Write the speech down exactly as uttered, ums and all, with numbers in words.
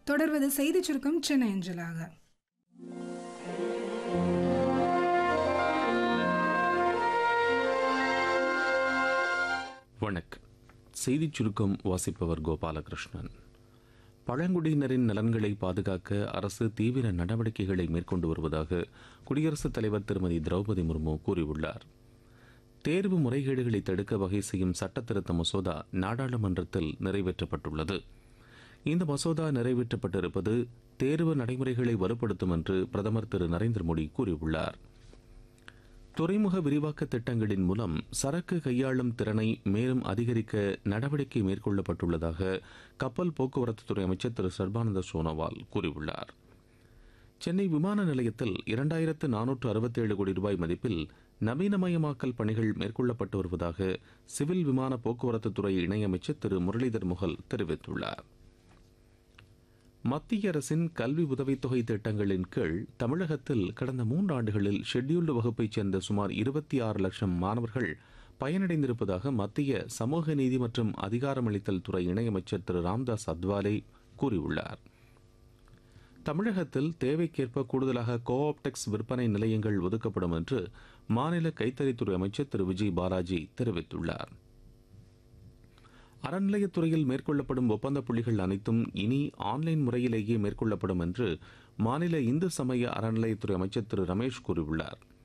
தொடர்வது செய்திச் சுருக்கம் சென்னை அஞ்சலாக. வணக்கம். செய்திச் சுருக்கம் வாசிப்பவர் கோபாலகிருஷ்ணன். பழங்குடியினரின் நலன்களை பாதுகாக்க அரசு தீவிர நடவடிக்கைகளை மேற்கொண்டு வருவதாக குடியரசுத் தலைவர் திருமதி திரௌபதி முர்மு கூறியுள்ளார். தேர்வு முறைகேடுகளை தடுக்க வகை செய்யும் சட்ட திருத்த மசோதா நாடாளுமன்றத்தில் நிறைவேற்றப்பட்டுள்ளது. இந்த மசோதா நிறைவேற்றப்பட்டிருப்பது தேர்வு நடைமுறைகளை வலுப்படுத்தும் என்று பிரதமர் திரு நரேந்திர மோடி கூறியுள்ளார். துறைமுக விரிவாக்க திட்டங்களின் மூலம் சரக்கு கையாளும் திறனை மேலும் அதிகரிக்க நடவடிக்கை மேற்கொள்ளப்பட்டுள்ளதாக கப்பல் போக்குவரத்துத்துறை அமைச்சர் திரு சர்பானந்த சோனோவால் கூறியுள்ளார். சென்னை விமான நிலையத்தில் இரண்டாயிரத்து நானூற்று அறுபத்தேழு கோடி ரூபாய் மதிப்பில் நவீனமயமாக்கல் பணிகள் மேற்கொள்ளப்பட்டு வருவதாக சிவில் விமான போக்குவரத்துத்துறை இணையமைச்சர் திரு முரளிதர் முகல் தெரிவித்துள்ளார். மத்திய அரசின் கல்வி உதவித்தொகை திட்டங்களின் கீழ் தமிழகத்தில் கடந்த மூன்று ஆண்டுகளில் ஷெட்யூல்டு வகுப்பைச் சேர்ந்த சுமார் இருபத்தி ஆறு லட்சம் மாணவர்கள் பயனடைந்திருப்பதாக மத்திய சமூக நீதி மற்றும் அதிகாரமளித்தல் துறை இணையமைச்சர் திரு ராம்தாஸ் அத்வாலே கூறியுள்ளார். தமிழகத்தில் தேவைக்கேற்ப கூடுதலாக கோ ஆப்டெக்ஸ் விற்பனை நிலையங்கள் ஒதுக்கப்படும் என்று மாநில கைத்தறித்துறை அமைச்சர் திரு விஜய் பாலாஜி தெரிவித்துள்ளார். அறநிலையத்துறையில் மேற்கொள்ளப்படும் ஒப்பந்த புள்ளிகள் அனைத்தும் இனி ஆன்லைன் முறையிலேயே மேற்கொள்ளப்படும் என்று மாநில இந்து சமய அறநிலையத்துறை அமைச்சர் திரு ரமேஷ் கூறியுள்ளார்.